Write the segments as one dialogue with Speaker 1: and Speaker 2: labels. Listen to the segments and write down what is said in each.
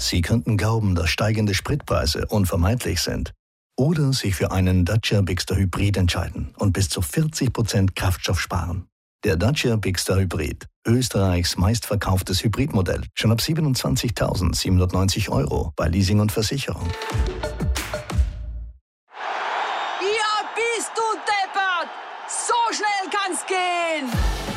Speaker 1: Sie könnten glauben, dass steigende Spritpreise unvermeidlich sind. Oder sich für einen Dacia Bigster Hybrid entscheiden und bis zu 40% Kraftstoff sparen. Der Dacia Bigster Hybrid, Österreichs meistverkauftes Hybridmodell, schon ab 27.790 € bei Leasing und Versicherung.
Speaker 2: Ja, bist du deppert! So schnell kann's gehen!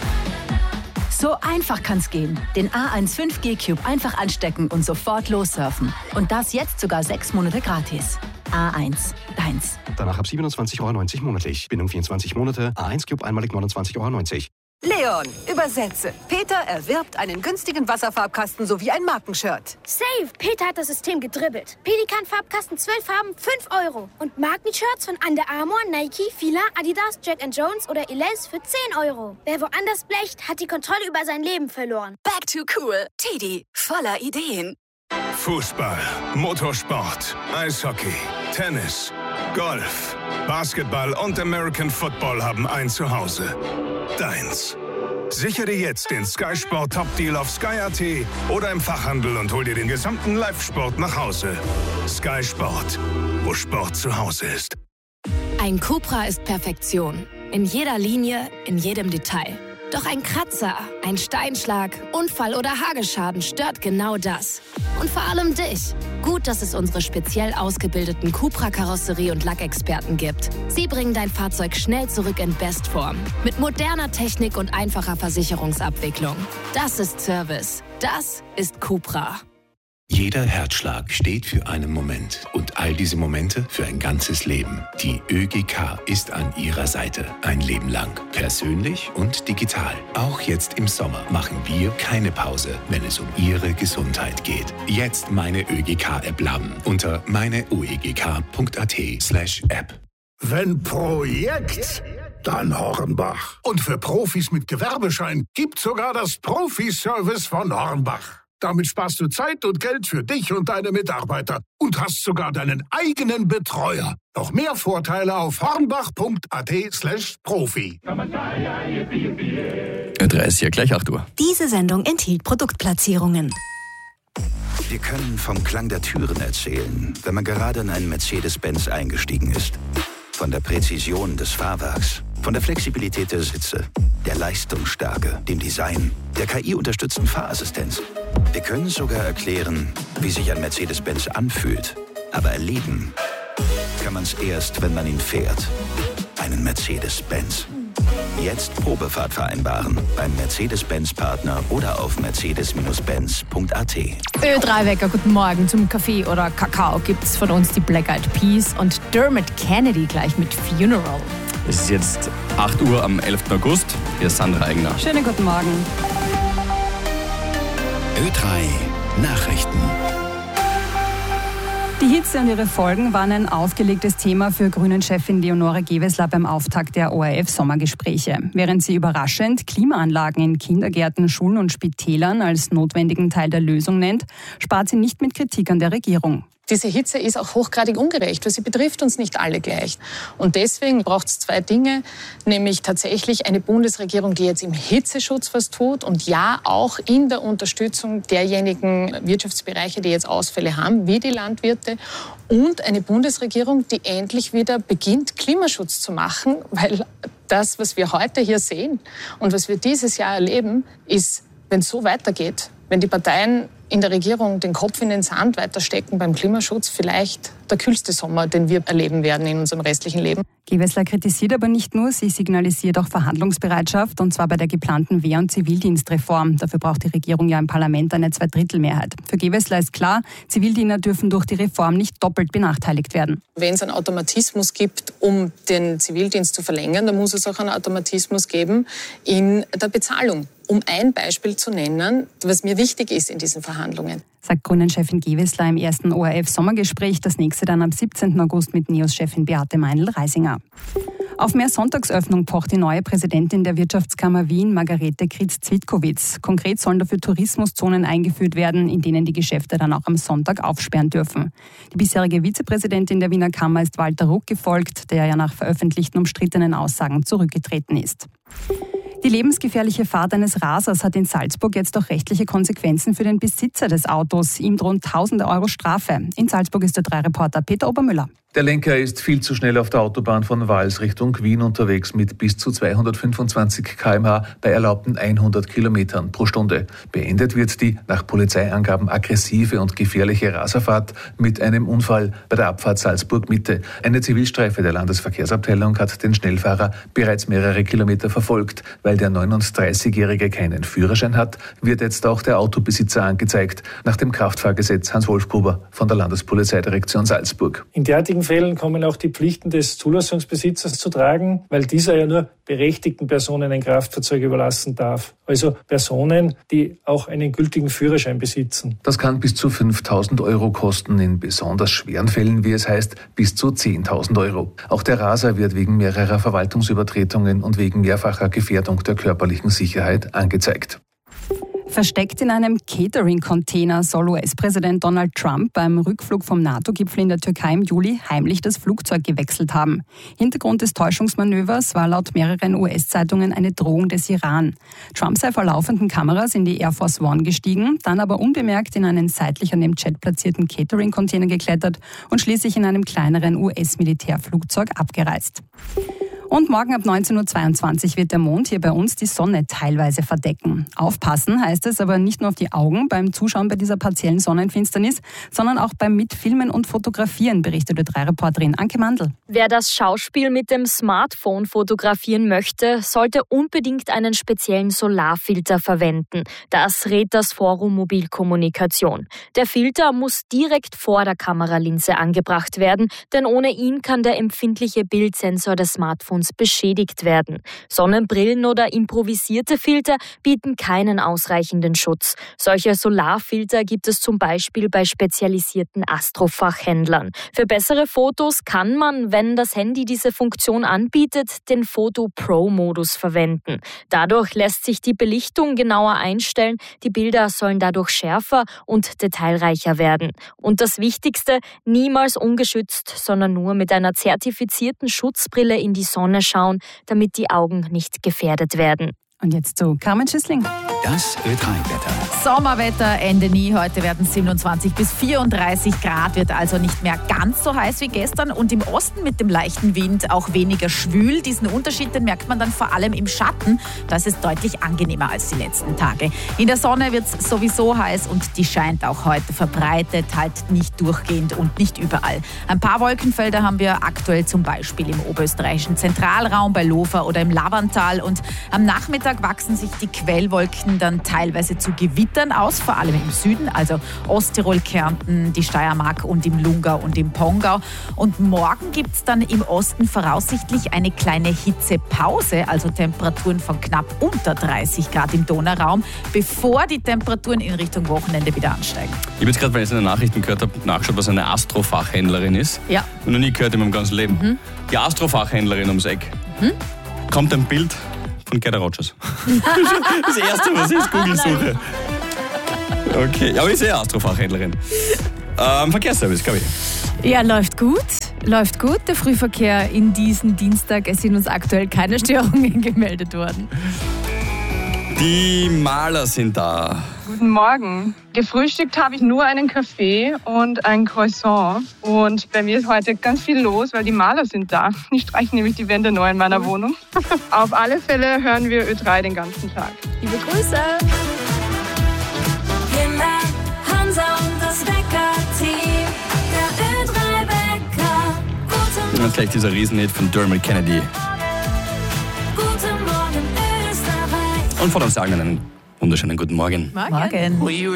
Speaker 3: So einfach kann's gehen. Den A1 5G Cube einfach anstecken und sofort lossurfen. Und das jetzt sogar 6 Monate gratis. A1, deins.
Speaker 4: Danach ab 27,90 € monatlich. Bindung 24 Monate. A1 Cube einmalig 29,90 €.
Speaker 5: Leon, übersetze. Peter erwirbt einen günstigen Wasserfarbkasten sowie ein Markenshirt.
Speaker 6: Save! Peter hat das System gedribbelt. Pelikan-Farbkasten 12 Farben, 5 €. Und Markenshirts von Under Armour, Nike, Fila, Adidas, Jack & Jones oder Elize für 10 €. Wer woanders blecht, hat die Kontrolle über sein Leben verloren.
Speaker 5: Back to cool. Teddy, voller Ideen.
Speaker 7: Fußball, Motorsport, Eishockey, Tennis, Golf, Basketball und American Football haben ein Zuhause. Deins. Sichere dir jetzt den Sky Sport Top Deal auf Sky.at oder im Fachhandel und hol dir den gesamten Live-Sport nach Hause. Sky Sport, wo Sport zu Hause ist.
Speaker 8: Ein Cupra ist Perfektion. In jeder Linie, in jedem Detail. Doch ein Kratzer, ein Steinschlag, Unfall oder Hagelschaden stört genau das. Und vor allem dich. Gut, dass es unsere speziell ausgebildeten Cupra-Karosserie- und Lackexperten gibt. Sie bringen dein Fahrzeug schnell zurück in Bestform. Mit moderner Technik und einfacher Versicherungsabwicklung. Das ist Service. Das ist Cupra.
Speaker 9: Jeder Herzschlag steht für einen Moment und all diese Momente für ein ganzes Leben. Die ÖGK ist an Ihrer Seite, ein Leben lang, persönlich und digital. Auch jetzt im Sommer machen wir keine Pause, wenn es um Ihre Gesundheit geht. Jetzt meine ÖGK-App laden unter meineoegk.at/App.
Speaker 10: Wenn Projekt, dann Hornbach. Und für Profis mit Gewerbeschein gibt's sogar das Profi-Service von Hornbach. Damit sparst du Zeit und Geld für dich und deine Mitarbeiter und hast sogar deinen eigenen Betreuer. Noch mehr Vorteile auf hornbach.at/Profi.
Speaker 11: Ö3 ist hier gleich 8 Uhr.
Speaker 12: Diese Sendung enthielt Produktplatzierungen.
Speaker 13: Wir können vom Klang der Türen erzählen, wenn man gerade in einen Mercedes-Benz eingestiegen ist. Von der Präzision des Fahrwerks, von der Flexibilität der Sitze, der Leistungsstärke, dem Design, der KI-unterstützten Fahrassistenz. Wir können sogar erklären, wie sich ein Mercedes-Benz anfühlt. Aber erleben kann man es erst, wenn man ihn fährt. Einen Mercedes-Benz. Jetzt Probefahrt vereinbaren beim Mercedes-Benz-Partner oder auf mercedes-benz.at.
Speaker 14: Ö3-Wecker, guten Morgen. Zum Kaffee oder Kakao gibt's von uns die Black Eyed Peas und Dermot Kennedy gleich mit Funeral.
Speaker 11: Es ist jetzt 8 Uhr am 11. August. Hier ist Sandra Eigner.
Speaker 14: Schönen guten Morgen.
Speaker 9: Ö3 Nachrichten.
Speaker 15: Die Hitze und ihre Folgen waren ein aufgelegtes Thema für Grünen-Chefin Leonore Gewessler beim Auftakt der ORF-Sommergespräche. Während sie überraschend Klimaanlagen in Kindergärten, Schulen und Spitälern als notwendigen Teil der Lösung nennt, spart sie nicht mit Kritik an der Regierung.
Speaker 16: Diese Hitze ist auch hochgradig ungerecht, weil sie betrifft uns nicht alle gleich. Und deswegen braucht es 2 Dinge, nämlich tatsächlich eine Bundesregierung, die jetzt im Hitzeschutz was tut und ja auch in der Unterstützung derjenigen Wirtschaftsbereiche, die jetzt Ausfälle haben, wie die Landwirte, und eine Bundesregierung, die endlich wieder beginnt, Klimaschutz zu machen, weil das, was wir heute hier sehen und was wir dieses Jahr erleben, ist, wenn es so weitergeht, wenn die Parteien in der Regierung den Kopf in den Sand weiterstecken beim Klimaschutz, vielleicht der kühlste Sommer, den wir erleben werden in unserem restlichen Leben.
Speaker 15: Gewessler kritisiert aber nicht nur, sie signalisiert auch Verhandlungsbereitschaft, und zwar bei der geplanten Wehr- und Zivildienstreform. Dafür braucht die Regierung ja im Parlament eine 2/3-Mehrheit. Für Gewessler ist klar, Zivildiener dürfen durch die Reform nicht doppelt benachteiligt werden.
Speaker 16: Wenn es einen Automatismus gibt, um den Zivildienst zu verlängern, dann muss es auch einen Automatismus geben in der Bezahlung. Um ein Beispiel zu nennen, was mir wichtig ist in diesen Verhandlungen.
Speaker 15: Sagt Grünen-Chefin Gewessler im ersten ORF-Sommergespräch, das nächste dann am 17. August mit NEOS-Chefin Beate Meinl-Reisinger. Auf mehr Sonntagsöffnung pocht die neue Präsidentin der Wirtschaftskammer Wien, Margarete Kritz-Zwitkowitz. Konkret sollen dafür Tourismuszonen eingeführt werden, in denen die Geschäfte dann auch am Sonntag aufsperren dürfen. Die bisherige Vizepräsidentin der Wiener Kammer ist Walter Ruck gefolgt, der ja nach veröffentlichten umstrittenen Aussagen zurückgetreten ist. Die lebensgefährliche Fahrt eines Rasers hat in Salzburg jetzt auch rechtliche Konsequenzen für den Besitzer des Autos. Ihm drohen tausende Euro Strafe. In Salzburg ist der 3-Reporter Peter Obermüller.
Speaker 17: Der Lenker ist viel zu schnell auf der Autobahn von Wals Richtung Wien unterwegs mit bis zu 225 km/h bei erlaubten 100 Kilometern pro Stunde. Beendet wird die, nach Polizeiangaben, aggressive und gefährliche Raserfahrt mit einem Unfall bei der Abfahrt Salzburg-Mitte. Eine Zivilstreife der Landesverkehrsabteilung hat den Schnellfahrer bereits mehrere Kilometer verfolgt. Weil der 39-Jährige keinen Führerschein hat, wird jetzt auch der Autobesitzer angezeigt. Nach dem Kraftfahrgesetz Hans-Wolf Gruber von der Landespolizeidirektion Salzburg.
Speaker 18: In derartigen Fällen kommen auch die Pflichten des Zulassungsbesitzers zu tragen, weil dieser ja nur berechtigten Personen ein Kraftfahrzeug überlassen darf. Also Personen, die auch einen gültigen Führerschein besitzen.
Speaker 17: Das kann bis zu 5.000 Euro kosten, in besonders schweren Fällen, wie es heißt, bis zu 10.000 Euro. Auch der Raser wird wegen mehrerer Verwaltungsübertretungen und wegen mehrfacher Gefährdung der körperlichen Sicherheit angezeigt.
Speaker 15: Versteckt in einem Catering-Container soll US-Präsident Donald Trump beim Rückflug vom NATO-Gipfel in der Türkei im Juli heimlich das Flugzeug gewechselt haben. Hintergrund des Täuschungsmanövers war laut mehreren US-Zeitungen eine Drohung des Iran. Trump sei vor laufenden Kameras in die Air Force One gestiegen, dann aber unbemerkt in einen seitlich an dem Jet platzierten Catering-Container geklettert und schließlich in einem kleineren US-Militärflugzeug abgereist. Und morgen ab 19.22 Uhr wird der Mond hier bei uns die Sonne teilweise verdecken. Aufpassen heißt es aber nicht nur auf die Augen beim Zuschauen bei dieser partiellen Sonnenfinsternis, sondern auch beim Mitfilmen und Fotografieren, berichtete 3-Reporterin Anke Mandl.
Speaker 19: Wer das Schauspiel mit dem Smartphone fotografieren möchte, sollte unbedingt einen speziellen Solarfilter verwenden. Das rät das Forum Mobilkommunikation. Der Filter muss direkt vor der Kameralinse angebracht werden, denn ohne ihn kann der empfindliche Bildsensor des Smartphones beschädigt werden. Sonnenbrillen oder improvisierte Filter bieten keinen ausreichenden Schutz. Solche Solarfilter gibt es zum Beispiel bei spezialisierten Astrofachhändlern. Für bessere Fotos kann man, wenn das Handy diese Funktion anbietet, den Photo Pro-Modus verwenden. Dadurch lässt sich die Belichtung genauer einstellen, die Bilder sollen dadurch schärfer und detailreicher werden. Und das Wichtigste, niemals ungeschützt, sondern nur mit einer zertifizierten Schutzbrille in die Sonne schauen, damit die Augen nicht gefährdet werden.
Speaker 15: Und jetzt zu Carmen Schüssling.
Speaker 13: Das Ö3-Wetter.
Speaker 14: Sommerwetter, Ende nie. Heute werden es 27 bis 34 Grad, wird also nicht mehr ganz so heiß wie gestern. Und im Osten mit dem leichten Wind auch weniger schwül. Diesen Unterschied, den merkt man dann vor allem im Schatten. Das ist deutlich angenehmer als die letzten Tage. In der Sonne wird es sowieso heiß und die scheint auch heute verbreitet, halt nicht durchgehend und nicht überall. Ein paar Wolkenfelder haben wir aktuell zum Beispiel im oberösterreichischen Zentralraum, bei Lofer oder im Lavantal. Und am Nachmittag wachsen sich die Quellwolken dann teilweise zu Gewittern aus, vor allem im Süden, also Osttirol, Kärnten, die Steiermark und im Lungau und im Pongau. Und morgen gibt es dann im Osten voraussichtlich eine kleine Hitzepause, also Temperaturen von knapp unter 30 Grad im Donauraum, bevor die Temperaturen in Richtung Wochenende wieder ansteigen.
Speaker 11: Ich habe jetzt gerade, weil ich es in den Nachrichten gehört habe, nachgeschaut, was eine Astrofachhändlerin ist.
Speaker 14: Ja.
Speaker 11: Und noch nie gehört in meinem ganzen Leben. Die Astrofachhändlerin ums Eck. Kommt ein Bild von Gerda Rogers. Das erste, was ich Google suche. Okay, ja, aber ich sehe Astrofachhändlerin. Verkehrsservice, glaube ich.
Speaker 14: Ja, läuft gut. Läuft gut, der Frühverkehr in diesem Dienstag. Es sind uns aktuell keine Störungen gemeldet worden.
Speaker 11: Die Maler sind da.
Speaker 20: Guten Morgen. Gefrühstückt habe ich nur einen Kaffee und ein Croissant. Und bei mir ist heute ganz viel los, weil die Maler sind da. Die streichen nämlich die Wände neu in meiner Wohnung. Auf alle Fälle hören wir Ö3 den ganzen Tag.
Speaker 14: Liebe Grüße.
Speaker 21: Kinder, Hansa und das Wecker-Team. Der Ö3-Wecker. Guten
Speaker 11: Und gleich dieser Riesenhit von Dermot Kennedy.
Speaker 21: Morgen, Österreich.
Speaker 11: Und vor dem Sagen einen wunderschönen guten Morgen.
Speaker 14: Morgen.